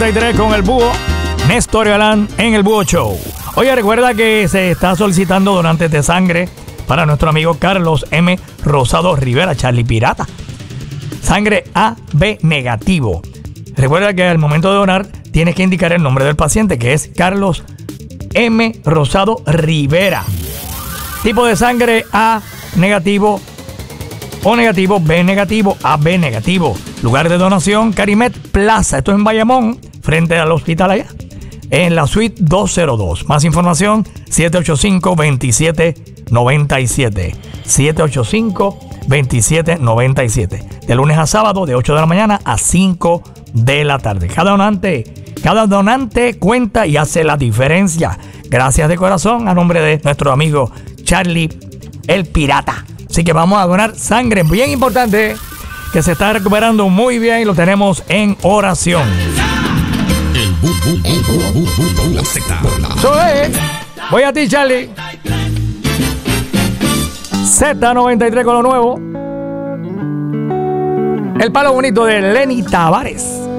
Con el búho Néstor Galán en el Búho Show. Oye, recuerda que se está solicitando donantes de sangre para nuestro amigo Carlos M. Rosado Rivera, Charlie Pirata. Sangre AB negativo. Recuerda que al momento de donar tienes que indicar el nombre del paciente, que es Carlos M. Rosado Rivera. Tipo de sangre A negativo, O negativo, B negativo, AB negativo. Lugar de donación, Carimet Plaza. Esto es en Bayamón, frente al hospital allá, en la suite 202. Más información, 785-2797. 785-2797. De lunes a sábado, de 8 de la mañana a 5 de la tarde. Cada donante cuenta y hace la diferencia. Gracias de corazón a nombre de nuestro amigo Charlie el Pirata. Así que vamos a donar sangre, bien importante, que se está recuperando muy bien y lo tenemos en oración. Eso es. Voy a ti, Charlie. Z93 con lo nuevo. El palo bonito de Lenny Tavares.